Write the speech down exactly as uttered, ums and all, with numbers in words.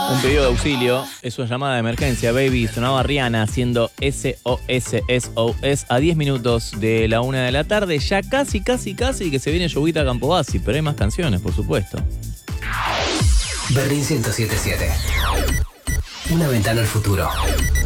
Un pedido de auxilio, es una llamada de emergencia, baby. Sonaba Rihanna haciendo S O S S O S a diez minutos de la una de la tarde. Ya casi, casi, casi que se viene Yoguita Campobasi, pero hay más canciones, por supuesto. Berlín ciento siete punto siete. Una ventana al futuro.